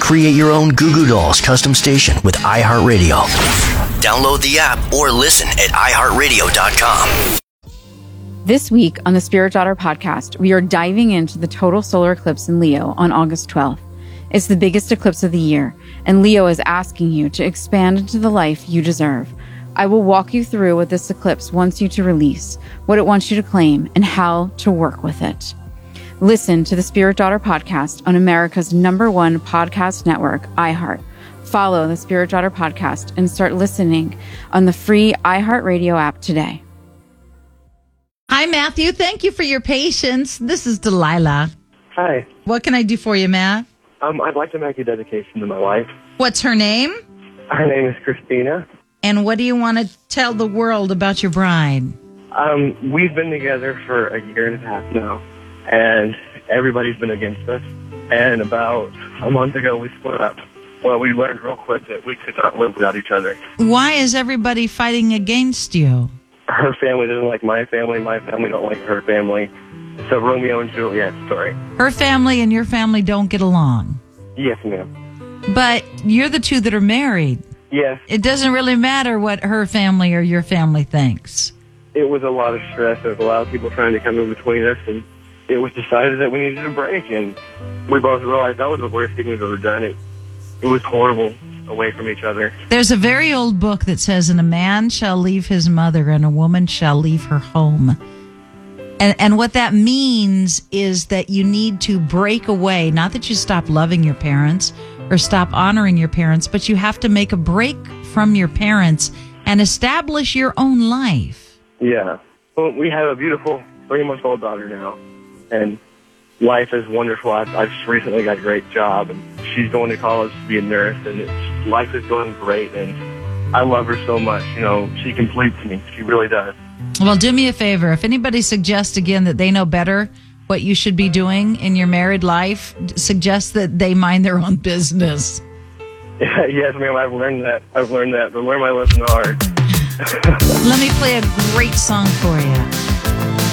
Create your own Goo Goo Dolls custom station with iHeartRadio. Download the app or listen at iHeartRadio.com. This week on the Spirit Daughter podcast, we are diving into the total solar eclipse in Leo on August 12th. It's the biggest eclipse of the year, and Leo is asking you to expand into the life you deserve. I will walk you through what this eclipse wants you to release, what it wants you to claim, and how to work with it. Listen to the Spirit Daughter podcast on America's #1 podcast network, iHeart. Follow the Spirit Daughter podcast and start listening on the free iHeartRadio app today. Hi, Matthew. Thank you for your patience. This is Delilah. Hi. What can I do for you, Matt? I'd like to make a dedication to my wife. What's her name? Her name is Christina. And what do you want to tell the world about your bride? We've been together for a year and a half now, and everybody's been against us. And about a month ago, we split up. Well, we learned real quick that we could not live without each other. Why is everybody fighting against you? Her family doesn't like my family don't like her family. It's a Romeo and Juliet story. Her family and your family don't get along. Yes, ma'am. But you're the two that are married. Yes. It doesn't really matter what her family or your family thinks. It was a lot of stress. There was a lot of people trying to come in between us, and it was decided that we needed a break, and we both realized that was the worst thing we've ever done. It was horrible away from each other. There's a very old book that says, and a man shall leave his mother and a woman shall leave her home. And what that means is that you need to break away, not that you stop loving your parents or stop honoring your parents, but you have to make a break from your parents and establish your own life. Yeah. Well, we have a beautiful 3-month-old daughter now, and life is wonderful. I've just recently got a great job, and she's going to college to be a nurse, and life is going great, and I love her so much. You know, she completes me. She really does. Well, do me a favor. If anybody suggests again that they know better what you should be doing in your married life, suggest that they mind their own business. Yes, ma'am, I've learned that. I've learned my lesson hard. Let me play a great song for you.